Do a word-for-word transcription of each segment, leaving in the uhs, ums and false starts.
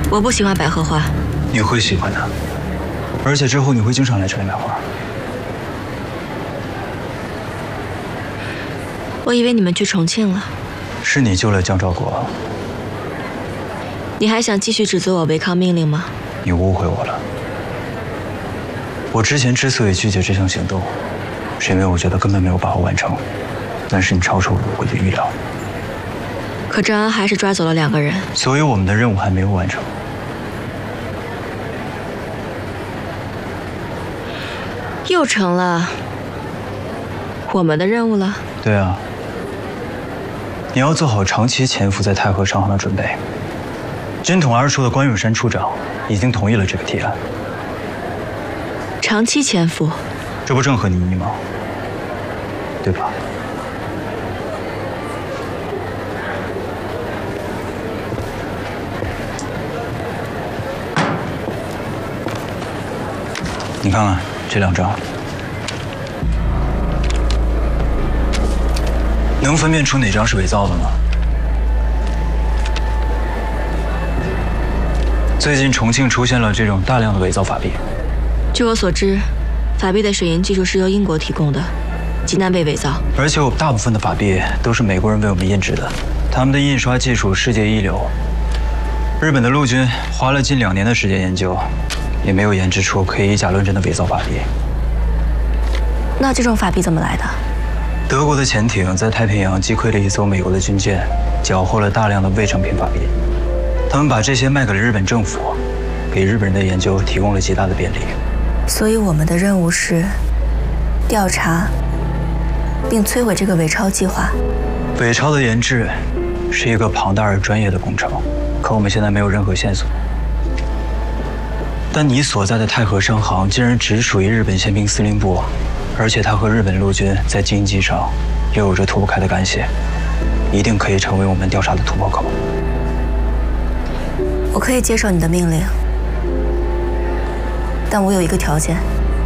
我不喜欢百合花。 你会喜欢的，而且之后你会经常来这里买花。 我以为你们去重庆了。 是你救了江兆国。 你还想继续指责我违抗命令吗？ 你误会我了。我之前之所以拒绝这项行动，是因为我觉得根本没有把握完成。但是你超出我的预料。 可张安还是抓走了两个人， 所以我们的任务还没有完成。 又成了我们的任务了。 对啊，你要做好长期潜伏在太和商行的准备。军统二处的关永山处长已经同意了这个提案。 长期潜伏， 这不正合你意吗？对吧？你看看这两张，能分辨出哪张是伪造的吗？最近重庆出现了这种大量的伪造法币。 据我所知，法币的水银技术是由英国提供的，极难被伪造。 而且我大部分的法币都是美国人为我们印制的，他们的印刷技术世界一流。日本的陆军花了近两年的时间研究，也没有研制出可以以假乱真的伪造法币。 那这种法币怎么来的？ 德国的潜艇在太平洋击溃了一艘美国的军舰，缴获了大量的未成品法币。他们把这些卖给了日本政府，给日本人的研究提供了极大的便利。 所以我们的任务是调查并摧毁这个伪钞计划。 伪钞的研制是一个庞大而专业的工程，可我们现在没有任何线索。但你所在的太和商行竟然只属于日本宪兵司令部，而且它和日本陆军在经济上又有着脱不开的干系，一定可以成为我们调查的突破口。 我可以接受你的命令，但我有一个条件。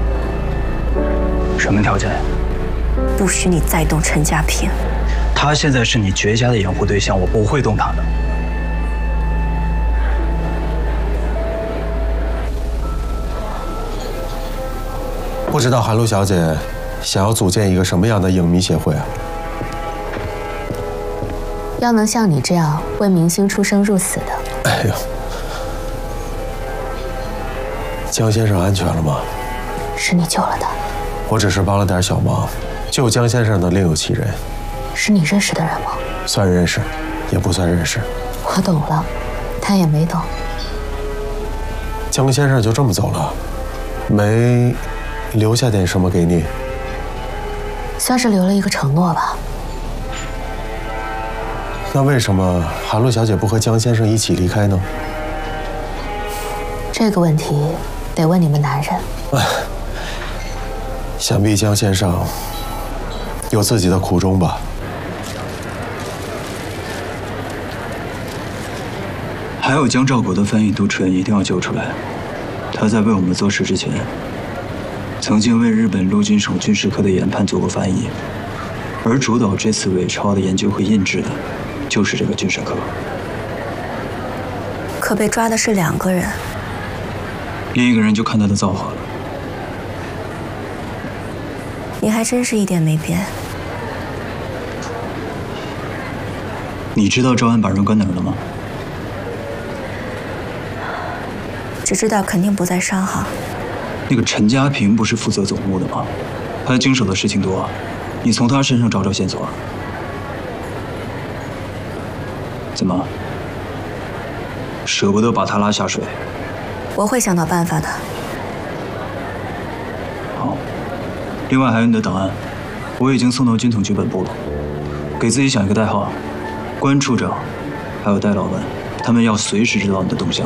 什么条件？ 不许你再动陈家平。 他现在是你绝佳的掩护对象，我不会动他的。 不知道韩露小姐想要组建一个什么样的影迷协会啊？ 要能像你这样为明星出生入死的。 哎呦，江先生安全了吗？ 是你救了他。 我只是帮了点小忙，救江先生的另有其人。 是你认识的人吗？ 算认识，也不算认识。 我懂了，他也没懂。 江先生就这么走了，没留下点什么给你？ 算是留了一个承诺吧。 那为什么韩露小姐不和江先生一起离开呢？ 这个问题得问你们男人。 哎，想必江先生有自己的苦衷吧。 还有江兆国的翻译杜淳一定要救出来。他在为我们做事之前，曾经为日本陆军省军事科的研判做过翻译，而主导这次伪钞的研究和印制的，就是这个军事科。 可被抓的是两个人， 另一个人就看他的造化了。 你还真是一点没变。 你知道赵安把人关哪儿了吗？ 只知道肯定不在商行。 那个陈家平不是负责总务的吗？他经手的事情多，你从他身上找找线索。怎么，舍不得把他拉下水？ 我会想到办法的。 好，另外还有你的档案，我已经送到军统局本部了。给自己想一个代号，关处长，还有戴老板，他们要随时知道你的动向。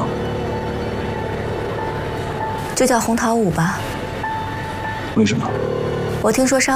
就叫洪桃武吧。 为什么？ 我听说商